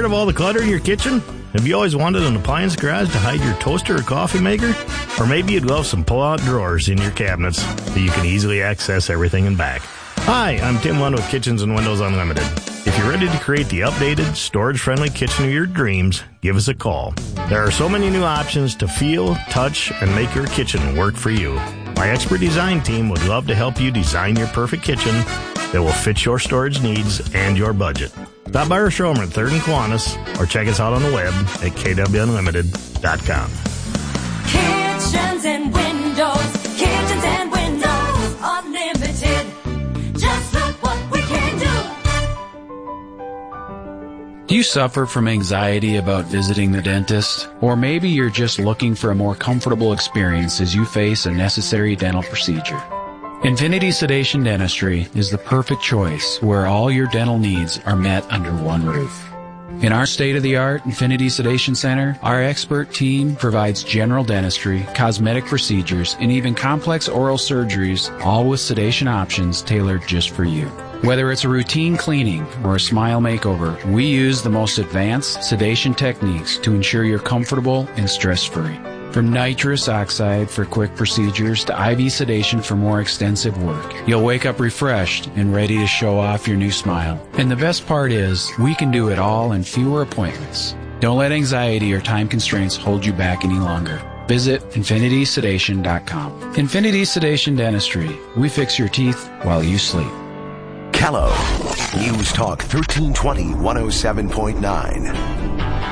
Tired of all the clutter in your kitchen? Have you always wanted an appliance garage to hide your toaster or coffee maker? Or maybe you'd love some pull-out drawers in your cabinets so you can easily access everything and back. Hi, I'm Tim Lund with Kitchens and Windows Unlimited. If you're ready to create the updated, storage-friendly kitchen of your dreams, give us a call. There are so many new options to feel, touch, and make your kitchen work for you. My expert design team would love to help you design your perfect kitchen that will fit your storage needs and your budget. Stop by our showroom at 3rd and Kiwanis or check us out on the web at kwunlimited.com. Kitchens and Windows Unlimited. Just look what we can do. Do you suffer from anxiety about visiting the dentist? Or maybe you're just looking for a more comfortable experience as you face a necessary dental procedure. Infinity Sedation Dentistry is the perfect choice where all your dental needs are met under one roof. In our state-of-the-art Infinity Sedation Center, our expert team provides general dentistry, cosmetic procedures, and even complex oral surgeries, all with sedation options tailored just for you. Whether it's a routine cleaning or a smile makeover, we use the most advanced sedation techniques to ensure you're comfortable and stress-free. From nitrous oxide for quick procedures to IV sedation for more extensive work, you'll wake up refreshed and ready to show off your new smile. And the best part is, we can do it all in fewer appointments. Don't let anxiety or time constraints hold you back any longer. Visit infinitysedation.com. Infinity Sedation Dentistry. We fix your teeth while you sleep. Kello. News Talk 1320 107.9.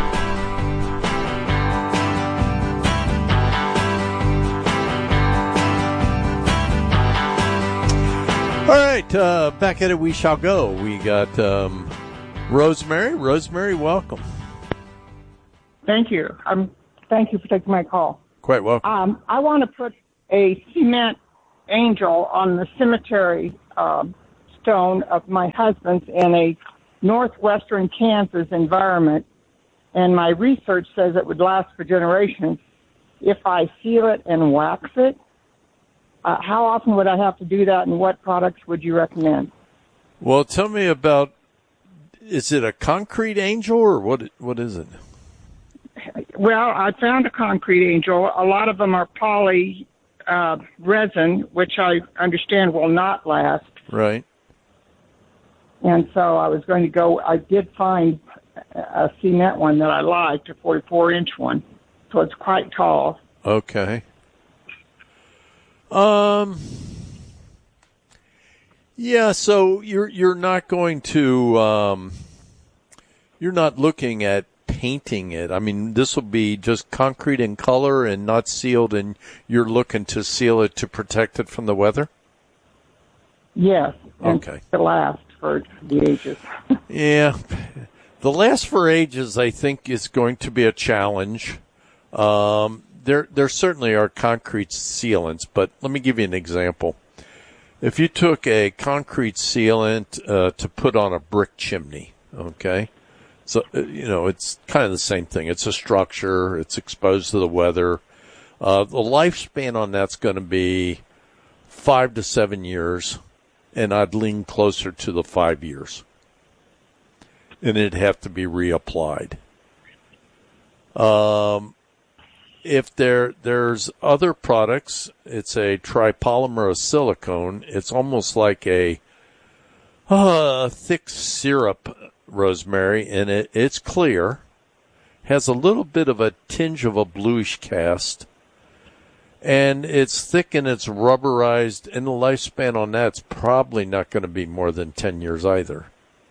All right, back at it we shall go. We got Rosemary. Rosemary, welcome. Thank you. Thank you for taking my call. Quite welcome. I want to put a cement angel on the cemetery stone of my husband's in a northwestern Kansas environment, and my research says it would last for generations. If I seal it and wax it, how often would I have to do that, and what products would you recommend? Well, tell me about, is it a concrete angel, or what is it? Well, I found a concrete angel. A lot of them are poly resin, which I understand will not last. Right. And so I was going to go, I did find a cement one that I liked, a 44-inch one. So it's quite tall. Okay. Yeah, so you're not going to, you're not looking at painting it. I mean, this will be just concrete in color and not sealed, and you're looking to seal it to protect it from the weather? Yes. Okay. To last for the ages. Yeah. The last for ages, I think, is going to be a challenge. There certainly are concrete sealants, but let me give you an example. If you took a concrete sealant to put on a brick chimney, okay, so it's kind of the same thing. It's a structure. It's exposed to the weather. The lifespan on that's going to be 5 to 7 years, and I'd lean closer to the 5 years, and it'd have to be reapplied. If there's other products, it's a tripolymer silicone. It's almost like a thick syrup, Rosemary, and it's clear. Has a little bit of a tinge of a bluish cast. And it's thick and it's rubberized, and the lifespan on that's probably not going to be more than 10 years either.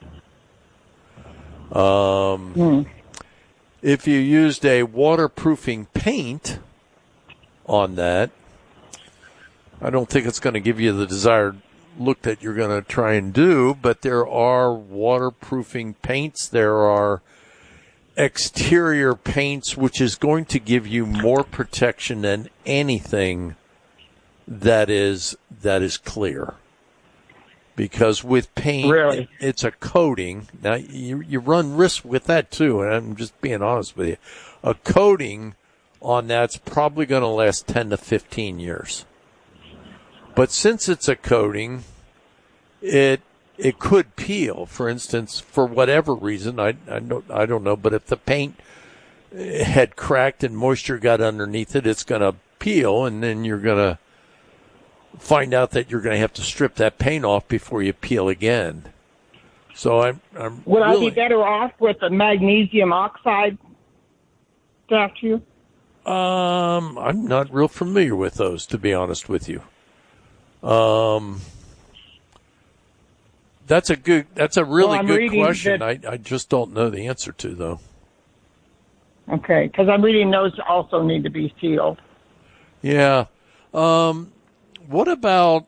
If you used a waterproofing paint on that, I don't think it's going to give you the desired look that you're going to try and do, but there are waterproofing paints. There are exterior paints, which is going to give you more protection than anything that is clear. Because with paint, really? It's a coating. Now, you run risk with that, too, and I'm just being honest with you. A coating on that's probably going to last 10 to 15 years. But since it's a coating, it it could peel. For instance, for whatever reason, I don't know, but if the paint had cracked and moisture got underneath it, it's going to peel, and then you're going to find out that you're going to have to strip that paint off before you peel again. So I'm Would really, I be better off with a magnesium oxide statue? I'm not real familiar with those, to be honest with you. That's a really good question. I just don't know the answer to, though. Okay, because I'm reading those also need to be sealed. Yeah. What about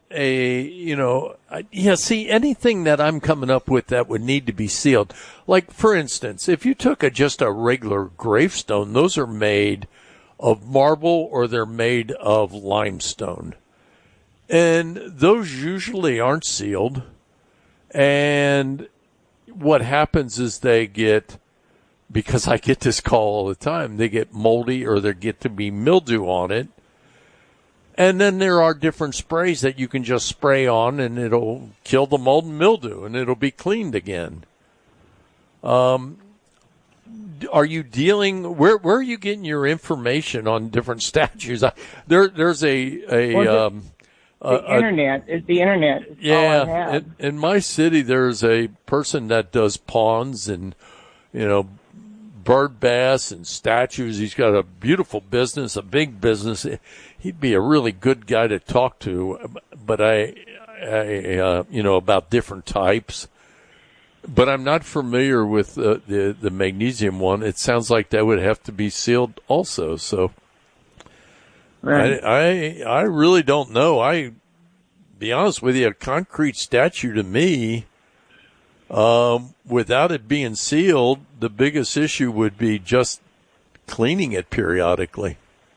anything that I'm coming up with that would need to be sealed? Like, for instance, if you took just a regular gravestone, those are made of marble or they're made of limestone. And those usually aren't sealed. And what happens is they get, because I get this call all the time, they get moldy or they get to be mildew on it. And then there are different sprays that you can just spray on and it'll kill the mold and mildew and it'll be cleaned again. Are you dealing, where are you getting your information on different statues? There's the internet is the internet. Yeah. All I have. In my city, there's a person that does ponds and, bird baths and statues. He's got a beautiful business, a big business. He'd be a really good guy to talk to, but I about different types. But I'm not familiar with the magnesium one. It sounds like that would have to be sealed also. So Right. I really don't know. Be honest with you, a concrete statue to me, without it being sealed, the biggest issue would be just cleaning it periodically.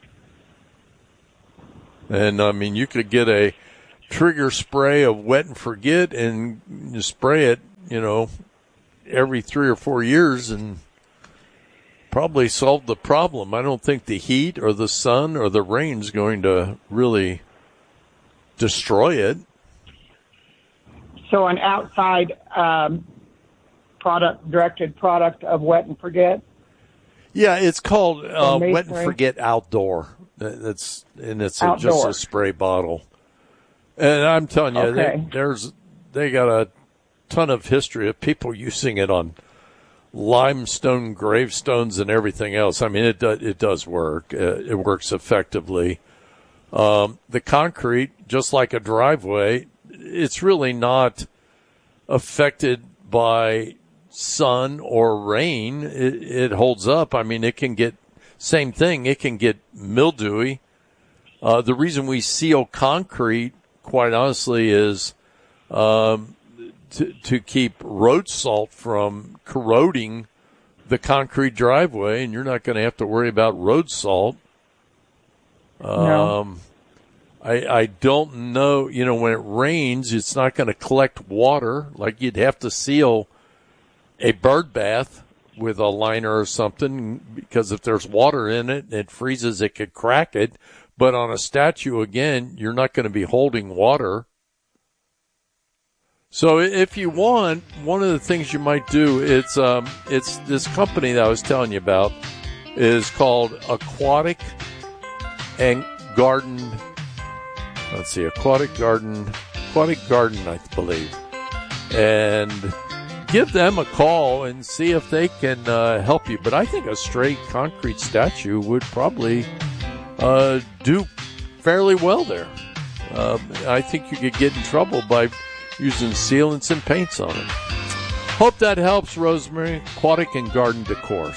And, you could get a trigger spray of wet and forget and you spray it, every 3 or 4 years and probably solve the problem. I don't think the heat or the sun or the rain is going to really destroy it. So an outside directed product of wet and forget? Yeah, it's called Wet and Masonry? Forget Outdoor. It's Outdoor. just a spray bottle. And I'm telling you, Okay. they got a ton of history of people using it on limestone gravestones and everything else. It does work. It works effectively. The concrete, just like a driveway, it's really not affected by sun or rain. It holds up. It can get, same thing, it can get mildewy. The reason we seal concrete, quite honestly, is to keep road salt from corroding the concrete driveway, and you're not going to have to worry about road salt. No. I don't know, when it rains, it's not going to collect water. Like you'd have to seal a bird bath with a liner or something, because if there's water in it and it freezes, it could crack it. But on a statue, again, you're not going to be holding water. So if you want, one of the things you might do, it's this company that I was telling you about is called Aquatic Garden, I believe. And give them a call and see if they can help you. But I think a straight concrete statue would probably do fairly well there. I think you could get in trouble by using sealants and paints on it. Hope that helps, Rosemary. Aquatic and Garden Decor.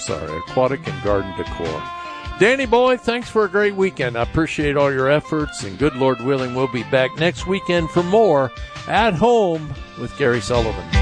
Danny boy, thanks for a great weekend. I appreciate all your efforts, and good Lord willing, we'll be back next weekend for more At Home with Gary Sullivan.